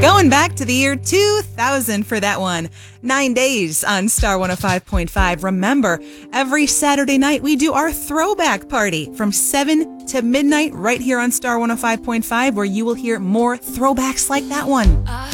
Going back to the year 2000 for that one. 9 days on Star 105.5. Remember, every Saturday night we do our throwback party from 7 to midnight right here on Star 105.5, where you will hear more throwbacks like that one.